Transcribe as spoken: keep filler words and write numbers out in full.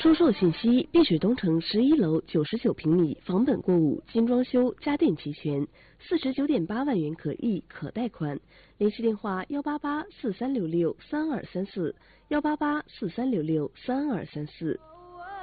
售售信息：碧水东城十一楼九十九平米，房本过户，精装修，家电齐全，四十九点八万元可议可贷款。联系电话：幺八八四三六六三二三四，幺八八四三六六三二三四。